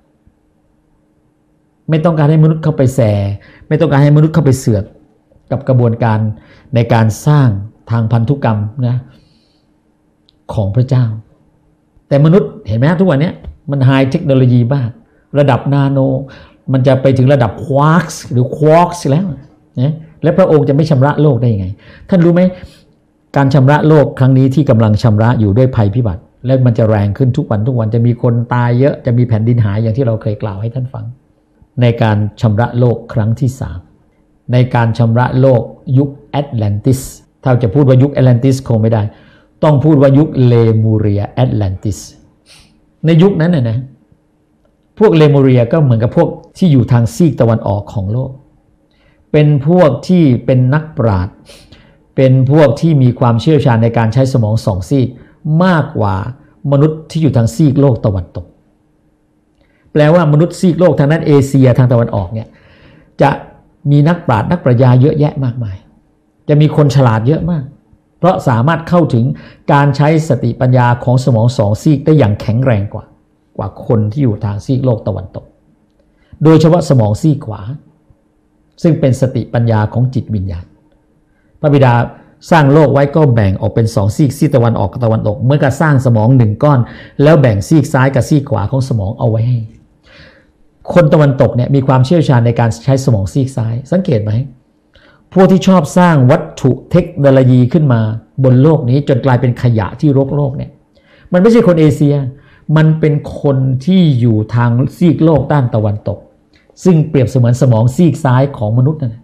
ไม่ต้องการให้มนุษย์เข้าไปแสไม่ต้องการให้มนุษย์เข้าไปเสือกกับกระบวนการในการสร้างทางพันธุกรรมนะของพระเจ้าแต่มนุษย์เห็นไหมทุกวันนี้มันไฮเทคโนโลยีมากระดับนาโนมันจะไปถึงระดับควาร์กหรือควอร์กแล้วนะและพระองค์จะไม่ชำระโลกได้ยังไงท่านรู้ไหมการชำระโลกครั้งนี้ที่กำลังชำระอยู่ด้วยภัยพิบัติและมันจะแรงขึ้นทุกวันทุกวันจะมีคนตายเยอะจะมีแผ่นดินหายอย่างที่เราเคยกล่าวให้ท่านฟังในการชำระโลกครั้งที่สามในการชำระโลกยุคแอตแลนติสถ้าจะพูดว่ายุคแอตแลนติสคงไม่ได้ต้องพูดว่ายุคเลมูเรียแอตแลนติสในยุคนั้นน่ะนะพวกเลมูเรียก็เหมือนกับพวกที่อยู่ทางซีกตะวันออกของโลกเป็นพวกที่เป็นนักปราชญ์เป็นพวกที่มีความเชี่ยวชาญในการใช้สมองสองซีกมากกว่ามนุษย์ที่อยู่ทางซีกโลกตะวันตกแปลว่ามนุษย์ซีกโลกทางด้านเอเชียทางตะวันออกเนี่ยจะมีนักปราชญ์นักปรัชญาเยอะแยะมากมายจะมีคนฉลาดเยอะมากเพราะสามารถเข้าถึงการใช้สติปัญญาของสมองสองซีกได้อย่างแข็งแรงกว่ากว่าคนที่อยู่ทางซีกโลกตะวันตกโดยเฉพาะสมองซีกขวาซึ่งเป็นสติปัญญาของจิตวิญญาณพระบิดาสร้างโลกไว้ก็แบ่งออกเป็นสองซีกซีกตะวันออกกับตะวันตกเมื่อการสร้างสมองหนึ่งก้อนแล้วแบ่งซีกซ้ายกับซีกขวาของสมองเอาไว้ให้คนตะวันตกเนี่ยมีความเชี่ยวชาญในการใช้สมองซีกซ้ายสังเกตไหมพวกที่ชอบสร้างวัตถุเทคโนโลยีขึ้นมาบนโลกนี้จนกลายเป็นขยะที่รกโลกเนี่ยมันไม่ใช่คนเอเชียมันเป็นคนที่อยู่ทางซีกโลกด้านตะวันตกซึ่งเปรียบเสมือนสมองซีกซ้ายของมนุษย์นะ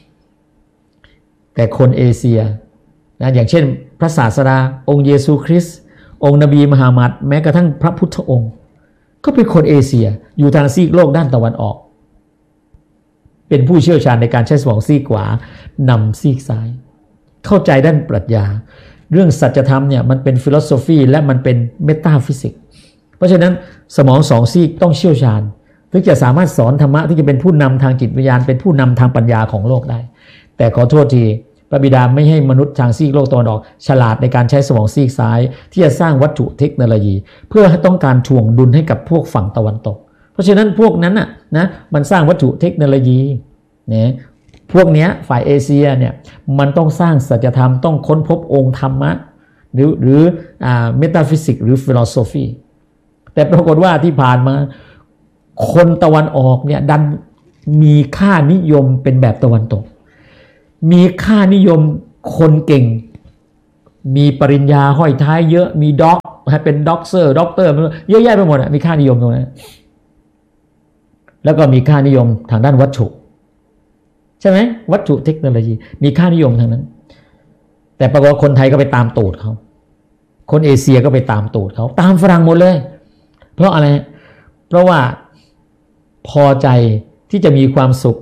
แต่คนเอเชียนะอย่างเช่นพระศาสดาองค์เยซูคริสต์องค์นบีมหามัดแม้กระทั่งพระพุทธองค์ก็เป็นคนเอเชียอยู่ทางซีกโลกด้านตะวันออกเป็นผู้เชี่ยวชาญในการใช้สมองซีกขวานำซีกซ้ายเข้าใจด้านปรัชญาเรื่องสัจธรรมเนี่ยมันเป็นฟิโลโซฟีและมันเป็นเมตาฟิสิกส์เพราะฉะนั้นสมองสองซีกต้องเชี่ยวชาญถึงจะสามารถสอนธรรมะที่จะเป็นผู้นำทางจิตวิญญาณเป็นผู้นำทางปัญญาของโลกได้แต่ขอโทษทีพระบิดาไม่ให้มนุษย์ทางซีกโลกตะวันออกฉลาดในการใช้สมองซีกซ้ายที่จะสร้างวัตถุเทคโนโลยีเพื่อต้องการถ่วงดุลให้กับพวกฝั่งตะวันตกเพราะฉะนั้นพวกนั้นน่ะนะมันสร้างวัตถุเทคโนโลยีเนี่ยพวกเนี้ยฝ่ายเอเชียเนี่ยมันต้องสร้างสัจธรรมต้องค้นพบองค์ธรรมะหรือหรืออ่าเมตาฟิสิกส์หรือฟิโลโซฟีแต่ปรากฏว่าที่ผ่านมาคนตะวันออกเนี่ยดันมีค่านิยมเป็นแบบตะวันตกมีค่านิยมคนเก่งมีปริญญาห้อยท้ายเยอะมีด็อกเป็นด็อกเตอร์ด็อกเตอร์เยอะแยะไปหมดอ่ะมีค่านิยมตรงนั้นแล้วก็มีค่านิยมทางด้านวัตถุใช่ไหมวัตถุเทคโนโลยีมีค่านิยมทางนั้นแต่ปรากฏคนไทยก็ไปตามตูดเขาคนเอเชียก็ไปตามตูดเขาตามฝรั่งหมดเลยเพราะอะไรเพราะว่าพอใจที่จะมีความสุข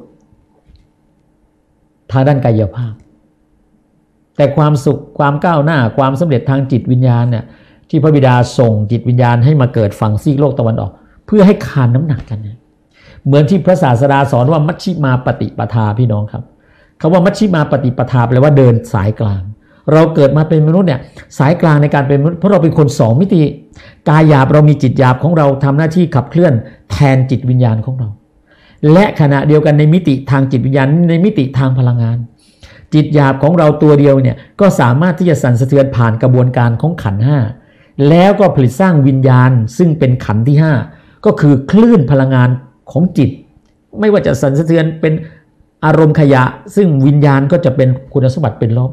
ทางด้านกายภาพแต่ความสุขความก้าวหน้าความสำเร็จทางจิตวิญญาณเนี่ยที่พระบิดาส่งจิตวิญญาณให้มาเกิดฝั่งซีกโลกตะวันออกเพื่อให้คานน้ำหนักกันนะเหมือนที่พระศาสดาสอนว่ามัชฌิมาปฏิปทาพี่น้องครับคำว่ามัชฌิมาปฏิปทาแปลว่าเดินสายกลางเราเกิดมาเป็นมนุษย์เนี่ยสายกลางในการเป็นมนุษย์เพราะเราเป็นคนสองมิติกายหยาบเรามีจิตหยาบของเราทำหน้าที่ขับเคลื่อนแทนจิตวิญญาณของเราและขณะเดียวกันในมิติทางจิตวิญญาณในมิติทางพลังงานจิตหยาบของเราตัวเดียวเนี่ยก็สามารถที่จะสั่นสะเทือนผ่านกระบวนการของขันธ์ห้าแล้วก็ผลิตสร้างวิญญาณซึ่งเป็นขันธ์ที่ห้าก็คือคลื่นพลังงานของจิตไม่ว่าจะสั่นสะเทือนเป็นอารมณ์ขยะซึ่งวิญญาณก็จะเป็นคุณสมบัติเป็นลบ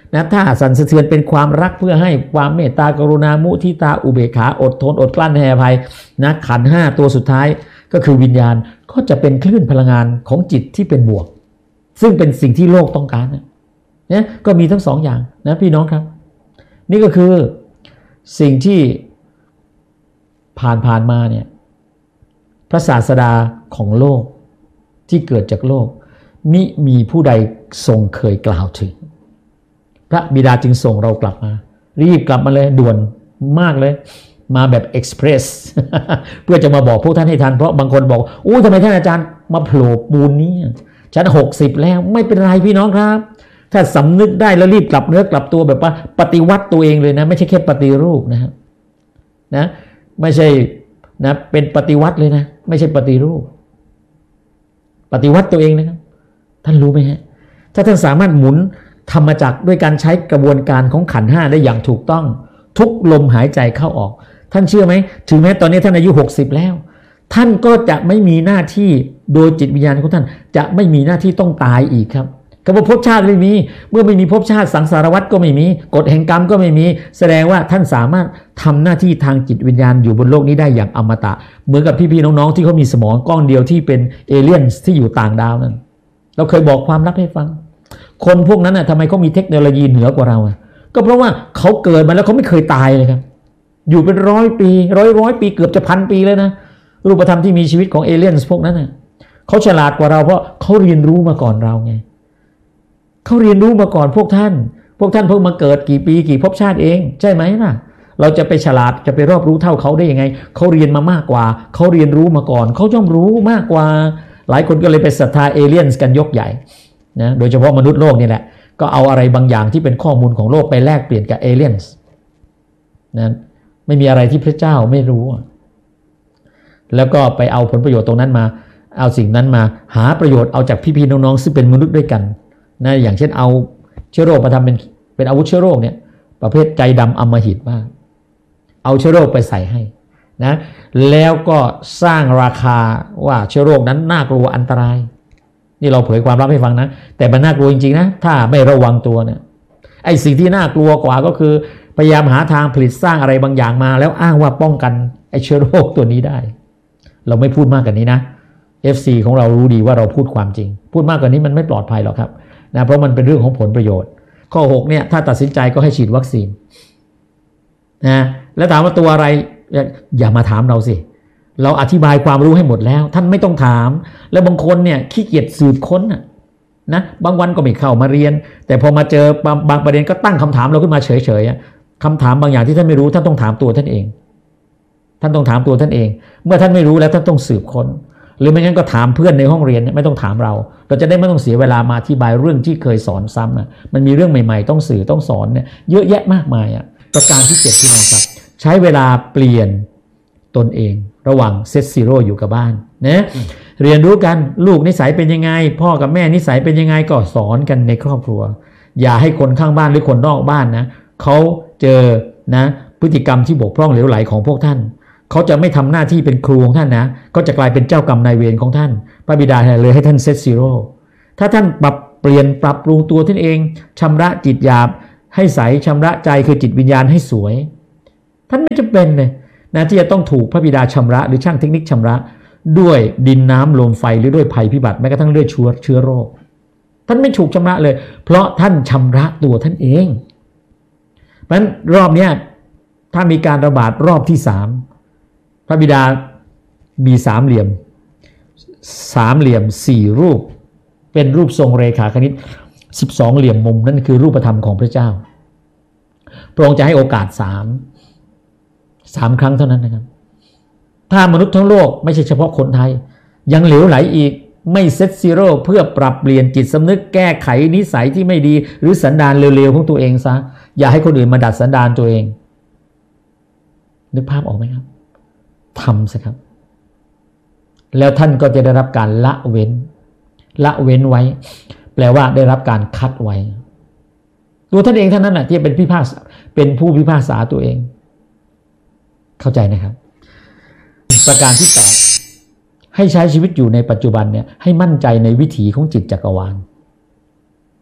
นะถ้าสั่นสะเทือนเป็นความรักเพื่อให้ความเมตตากรุณามุทิตาอุเบกขาอดทนอดกลั้นให้อภัยนะขันธ์ห้าตัวสุดท้ายก็คือวิญญาณก็จะเป็นคลื่นพลังงานของจิตที่เป็นบวกซึ่งเป็นสิ่งที่โลกต้องการนะเนี่ยก็มีทั้งสองอย่างนะพี่น้องครับนี่ก็คือสิ่งที่ผ่านผ่านมาเนี่ยพระศาสดาของโลกที่เกิดจากโลกมิมีผู้ใดทรงเคยกล่าวถึงพระบิดาจึงส่งเรากลับมารีบกลับมาเลยด่วนมากเลยมาแบบเอ็กซ์เพรส เพื่อจะมาบอกพวกท่านให้ทันเพราะบางคนบอกโอ้ทำไมท่านอาจารย์มาโผล่ปูนนี้ฉันหกสิบแล้วไม่เป็นไรพี่น้องครับถ้าสำนึกได้แล้วรีบกลับเนื้อกลับตัวแบบว่าปฏิวัติตัวเองเลยนะไม่ใช่แค่ปฏิรูปนะครับนะไม่ใช่นะเป็นปฏิวัติเลยนะไม่ใช่ปฏิรูปปฏิวัติตัวเองนะครับท่านรู้ไหมฮะถ้าท่านสามารถหมุนธรรมจักรด้วยการใช้กระบวนการของขันธ์ห้าได้อย่างถูกต้องทุกลมหายใจเข้าออกท่านเชื่อไหมถึงแม้ตอนนี้ท่านอายุหกสิบแล้วท่านก็จะไม่มีหน้าที่โดยจิตวิญญาณของท่านจะไม่มีหน้าที่ต้องตายอีกครับคำว่าภพชาติไม่มีเมื่อไม่มีภพชาติสังสารวัฏก็ไม่มีกฎแห่งกรรมก็ไม่มีแสดงว่าท่านสามารถทำหน้าที่ทางจิตวิญญาณอยู่บนโลกนี้ได้อย่างอมตะเหมือนกับพี่ๆน้องๆที่เขามีสมองก้อนเดียวที่เป็นเอเลี่ยนที่อยู่ต่างดาวนั่นเราเคยบอกความลับให้ฟังคนพวกนั้นน่ะทำไมเขามีเทคโนโลยีเหนือกว่าเราอ่ะก็เพราะว่าเขาเกิดมาแล้วเขาไม่เคยตายเลยครับอยู่เป็นร้อยปีร้อยร้อยปีเกือบจะพันปีเลยนะรูปธรรมที่มีชีวิตของเอเลี่ยนพวกนั้นน่ะเขาฉลาดกว่าเราเพราะเขาเรียนรู้มาก่อนเราไงเขาเรียนรู้มาก่อนพวกท่านพวกท่านเพิ่งมาเกิดกี่ปีกี่ภพชาติเองใช่ไหมล่ะเราจะไปฉลาดจะไปรอบรู้เท่าเขาได้ยังไงเขาเรียนมามากกว่าเขาเรียนรู้มาก่อนเขาย่อมรู้มากกว่าหลายคนก็เลยไปศรัทธาเอเลี่ยนกันยกใหญ่นะโดยเฉพาะมนุษย์โลกนี่แหละก็เอาอะไรบางอย่างที่เป็นข้อมูลของโลกไปแลกเปลี่ยนกับเอเลี่ยนนะไม่มีอะไรที่พระเจ้าไม่รู้แล้วก็ไปเอาผลประโยชน์ตรงนั้นมาเอาสิ่งนั้นมาหาประโยชน์เอาจากพี่ๆน้องๆซึ่งเป็นมนุษย์ด้วยกันนะอย่างเช่นเอาเชื้อโรคมาทำเป็นเป็นอาวุธเชื้อโรคเนี่ยประเภทใจดำอำมหิตมากเอาเชื้อโรคไปใส่ให้นะแล้วก็สร้างราคาว่าเชื้อโรคนั้นน่ากลัวอันตรายนี่เราเผยความลับให้ฟังนะแต่มันน่ากลัวจริงๆนะถ้าไม่ระวังตัวเนี่ยไอ้สิ่งที่น่ากลัวกว่าก็คือพยายามหาทางผลิตสร้างอะไรบางอย่างมาแล้วอ้างว่าป้องกันไอ้เชื้อโรคตัวนี้ได้เราไม่พูดมากกว่านี้นะ เอฟ ซี ของเรารู้ดีว่าเราพูดความจริงพูดมากกว่านี้มันไม่ปลอดภัยหรอกครับนะเพราะมันเป็นเรื่องของผลประโยชน์ข้อหกเนี่ยถ้าตัดสินใจก็ให้ฉีดวัคซีนนะแล้วถามว่าตัวอะไรอย่ามาถามเราสิเราอธิบายความรู้ให้หมดแล้วท่านไม่ต้องถามแล้วบางคนเนี่ยขี้เกียจสืบค้นนะนะบางวันก็ไม่เข้ามาเรียนแต่พอมาเจอบางประเด็นก็ตั้งคำถามเราขึ้นมาเฉยๆคำถามบางอย่างที่ท่านไม่รู้ท่านต้องถามตัวท่านเองท่านต้องถามตัวท่านเองเมื่อท่านไม่รู้แล้วท่านต้องสืบค้นหรือไม่งั้นก็ถามเพื่อนในห้องเรียนไม่ต้องถามเราเราจะได้ไม่ต้องเสียเวลามาอธิบายเรื่องที่เคยสอนซ้ำนะมันมีเรื่องใหม่ๆต้องสื่อต้องสอนเนี่ยเยอะแยะมากมายอ่ะประการที่เจ็ดที่นะครับใช้เวลาเปลี่ยนตนเองระหว่างเซตซีโร่อยู่กับบ้านนะเรียนรู้กันลูกนิสัยเป็นยังไงพ่อกับแม่นิสัยเป็นยังไงก็สอนกันในครอบครัวอย่าให้คนข้างบ้านหรือคนนอกบ้านนะเขาเจอนะพฤติกรรมที่บกพร่องเหลวไหลของพวกท่านเขาจะไม่ทำหน้าที่เป็นครูของท่านนะก็จะกลายเป็นเจ้ากรรมนายเวรของท่านพระบิดาเลยให้ท่านเซตซีโร่ถ้าท่านปรับเปลี่ยนปรับปรุงตัวท่านเองชำระจิตหยาบให้ใสชำระใจคือจิตวิญญาณให้สวยท่านไม่จำเป็นเลยนะที่จะต้องถูกพระบิดาชำระหรือช่างเทคนิคชำระด้วยดินน้ำลมไฟหรือด้วยภัยพิบัติแม้กระทั่งด้วยเชื้อเชื้อโรคท่านไม่ถูกชำระเลยเพราะท่านชำระตัวท่านเองเพราะฉะนั้นรอบนี้ถ้ามีการระบาดรอบที่สามพระบิดามีสามเหลี่ยมสามเหลี่ยมสี่รูปเป็นรูปทรงเรขาคณิตสิบสองเหลี่ยมมุมนั่นคือรูปธรรมของพระเจ้าพระองค์จะให้โอกาสสามสามครั้งเท่านั้นนะครับถ้ามนุษย์ทั้งโลกไม่ใช่เฉพาะคนไทยยังเหลวไหลอีกไม่เซตซีโร่เพื่อปรับเปลี่ยนจิตสำนึกแก้ไขนิสัยที่ไม่ดีหรือสันดานเร็วๆของตัวเองซะอย่าให้คนอื่นมาดัดสันดานตัวเองนึกภาพออกไหมครับทำสิครับแล้วท่านก็จะได้รับการละเว้นละเว้นไว้แปลว่าได้รับการคัดไว้ตัวท่านเองเท่านั้นแหละที่เป็นพิพากษาเป็นผู้พิพากษาตัวเองเข้าใจนะครับประการที่แปดให้ใช้ชีวิตอยู่ในปัจจุบันเนี่ยให้มั่นใจในวิถีของจิตจักรวาล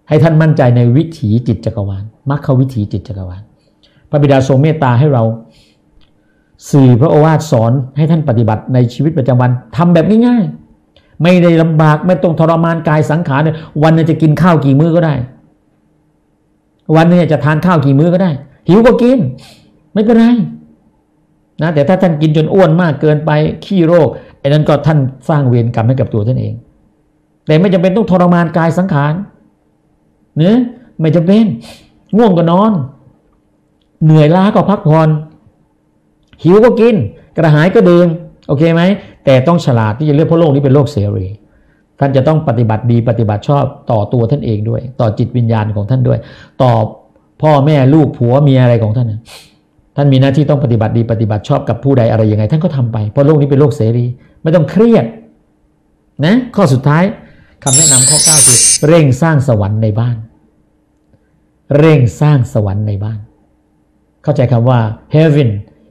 ให้ท่านมั่นใจในวิถีจิตจักรวาลมรรควิถีจิตจักรวาลพระบิดาทรงเมตตาให้เราสื่อพระโอวาทสอนให้ท่านปฏิบัติในชีวิตประจำวันทำแบบง่ายๆไม่ได้ลำบากไม่ต้องทรมานกายสังขารเนี่ยวันนึงจะกินข้าวกี่มื้อก็ได้วันนึงจะทานข้าวกี่มื้อก็ได้หิวก็กินไม่เป็นไรนะแต่ถ้าท่านกินจนอ้วนมากเกินไปขี้โรคไอ้นั้นก็ท่านสร้างเวรกรรมให้กับตัวท่านเองแต่ไม่จำเป็นต้องทรมานกายสังขารเนื้อไม่จำเป็นง่วงก็นอนเหนื่อยล้าก็พักผ่อนหิวก็กินกระหายก็ดื่มโอเคไหมแต่ต้องฉลาดที่จะเลือกเพราะโลกนี้เป็นโลกเสรีท่านจะต้องปฏิบัติดีปฏิบัติชอบต่อตัวท่านเองด้วยต่อจิตวิญญาณของท่านด้วยต่อพ่อแม่ลูกผัวเมียอะไรของท่านนะท่านมีหน้าที่ต้องปฏิบัติดีปฏิบัติชอบกับผู้ใดอะไรยังไงท่านก็ทำไปเพราะโลกนี้เป็นโลกเสรีไม่ต้องเครียดนะข้อสุดท้ายคำแนะนำข้อเก้าคือเร่งสร้างสวรรค์ในบ้านเร่งสร้างสวรรค์ในบ้านเข้าใจคำว่า heaven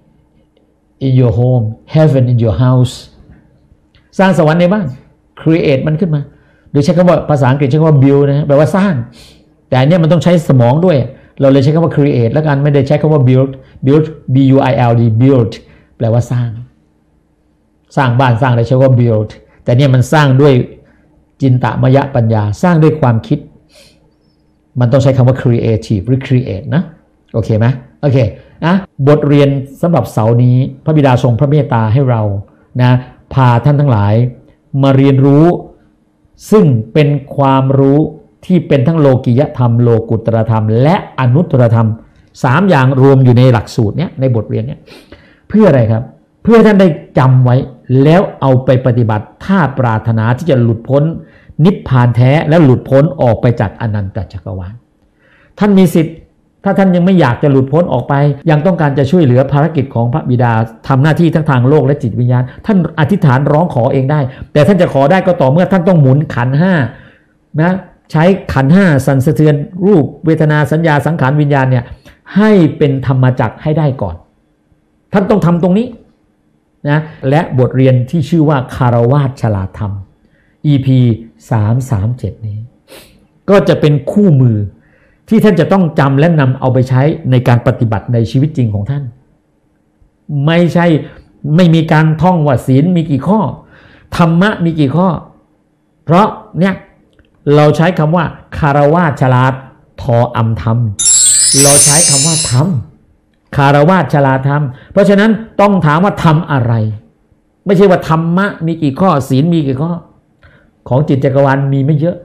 in your home heaven in your house สร้างสวรรค์ในบ้าน create มันขึ้นมาโดยใช้คำว่าภาษาอังกฤษใช้คำว่า build นะแปลว่าสร้างแต่อันนี้มันต้องใช้สมองด้วยเราเลยใช้คำว่า create แล้วกันไม่ได้ใช้คำว่า build build b u i l d build แปลว่าสร้างสร้างบ้านสร้างอะไรใช้ว่า build แต่เนี่ยมันสร้างด้วยจินตมยปัญญาสร้างด้วยความคิดมันต้องใช้คำว่า creative หรือ create นะโอเคไหมโอเคนะบทเรียนสำหรับเสาร์นี้พระบิดาทรงพระเมตตาให้เรานะพาท่านทั้งหลายมาเรียนรู้ซึ่งเป็นความรู้ที่เป็นทั้งโลกิยธรรมโลกุตตรธรรมและอนุตตรธรรมสามอย่างรวมอยู่ในหลักสูตรเนี้ยในบทเรียนเนี้ยเพื่ออะไรครับเพื่อท่านได้จำไว้แล้วเอาไปปฏิบัติถ้าปรารถนาที่จะหลุดพ้นนิพพานแท้และหลุดพ้นออกไปจากอนันตจักรวาลท่านมีสิทธิ์ถ้าท่านยังไม่อยากจะหลุดพ้นออกไปยังต้องการจะช่วยเหลือภารกิจของพระบิดาทำหน้าที่ทั้งทางโลกและจิตวิญญาณท่านอธิษฐานร้องขอเองได้แต่ท่านจะขอได้ก็ต่อเมื่อท่านต้องหมุนขันธ์ห้านะใช้ขันธ์ห้าสั่นสะเทือนรูปเวทนาสัญญาสังขารวิญญาณเนี่ยให้เป็นธรรมจักรให้ได้ก่อนท่านต้องทำตรงนี้นะและบทเรียนที่ชื่อว่าคารวาสฉลาดธรรม อี พี สามสามเจ็ดนี้ก็จะเป็นคู่มือที่ท่านจะต้องจำและนำเอาไปใช้ในการปฏิบัติในชีวิตจริงของท่านไม่ใช่ไม่มีการท่องว่าศีลมีกี่ข้อธรรมะมีกี่ข้อเพราะเนี่ยเราใช้คำว่าคารวาสฉลาดทออำธรรมเราใช้คำว่าธรรมคารวาสฉลาดธรรมเพราะฉะนั้นต้องถามว่าทำอะไรไม่ใช่ว่าธรรมะมีกี่ข้อศีลมีกี่ข้อของจิตจักรวาลมีไม่เยอะ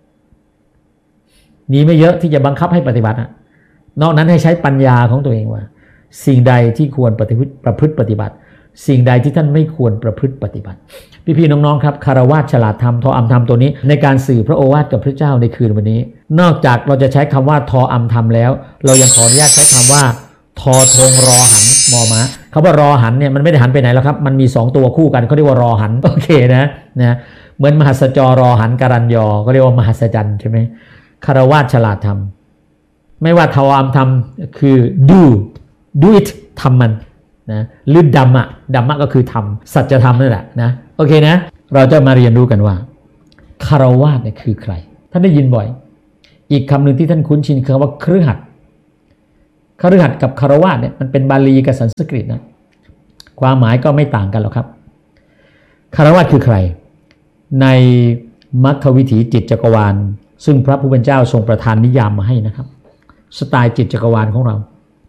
มีไม่เยอะที่จะบังคับให้ปฏิบัติอ่ะนอกนั้นให้ใช้ปัญญาของตัวเองว่าสิ่งใดที่ควรปฏิบัติประพฤติปฏิบัติสิ่งใดที่ท่านไม่ควรประพฤติปฏิบัติพี่ๆน้องๆครับคารวาสฉลาดธรรมทออำธรรมตัวนี้ในการสื่อพระโอวาทกับพระเจ้าในคืนวันนี้นอกจากเราจะใช้คำว่าทออำธรรมแล้วเรายังขออนุญาตใช้คำว่าทอทงรอหันมอม้าคำว่ารอหันเนี่ยมันไม่ได้หันไปไหนแล้วครับมันมีสองตัวคู่กันเขาเรียกว่ารอหันโอเคนะนะเหมือนมหัศจรรอหันการัญยอก็เรียกว่ามหัศจรรย์ใช่ไหมคารวาสฉลาดธรรมไม่ว่าทออำธรรมคือ do do it ทำมันนะหรือดัมมะดัมมะก็คือทำสัจธรรมนั่นแหละนะโอเคนะเราจะมาเรียนรู้กันว่าคารวาสเนี่ยคือใครท่านได้ยินบ่อยอีกคำหนึ่งที่ท่านคุ้นชินคือว่าคฤหัสถ์คฤหัสถ์กับคารวาสเนี่ยมันเป็นบาลีกับสันสกฤตนะความหมายก็ไม่ต่างกันหรอกครับคารวาสคือใครในมรรควิถีจิตจักรวาลซึ่งพระผู้เป็นเจ้าทรงประทานนิยามมาให้นะครับสไตล์จิตจักรวาลของเรา